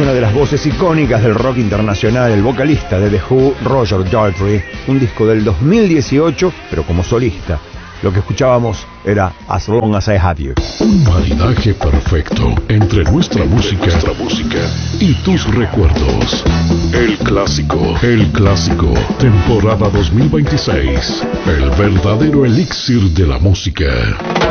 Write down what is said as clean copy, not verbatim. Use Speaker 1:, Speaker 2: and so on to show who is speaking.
Speaker 1: una de las voces icónicas del rock internacional, el vocalista de The Who, Roger Daltrey, un disco del 2018, pero como solista. Lo que escuchábamos era As Long As I Have You.
Speaker 2: Un maridaje perfecto entre nuestra música y tus recuerdos. El clásico, temporada 2026. El verdadero elixir de la música.